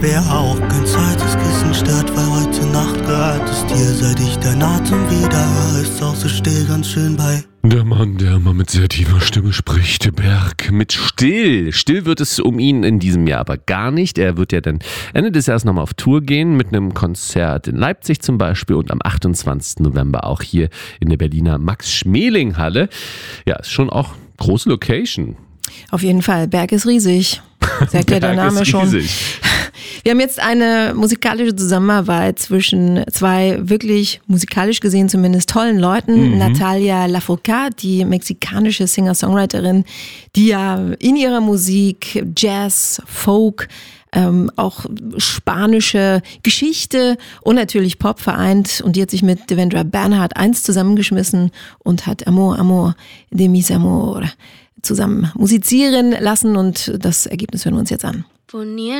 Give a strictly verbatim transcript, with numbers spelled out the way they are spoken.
Wer auch kein zweites Kissen stört, weil heute Nacht gehört es dir. Seit ich deinen Atem wieder höre, ist auch so still ganz schön bei. Der Mann, der immer mit sehr tiefer Stimme spricht, Berg mit Still. Still wird es um ihn in diesem Jahr aber gar nicht. Er wird ja dann Ende des Jahres nochmal auf Tour gehen mit einem Konzert in Leipzig zum Beispiel und am achtundzwanzigsten November auch hier in der Berliner Max-Schmeling-Halle. Ja, ist schon auch große Location. Auf jeden Fall, Berg ist riesig, sagt ja der Name schon. Wir haben jetzt eine musikalische Zusammenarbeit zwischen zwei wirklich musikalisch gesehen zumindest tollen Leuten. Mhm. Natalia Lafourcade, die mexikanische Singer-Songwriterin, die ja in ihrer Musik Jazz, Folk, ähm, auch spanische Geschichte und natürlich Pop vereint. Und die hat sich mit Devendra Banhart eins zusammengeschmissen und hat Amor, Amor de mis amor zusammen musizieren lassen. Und das Ergebnis hören wir uns jetzt an.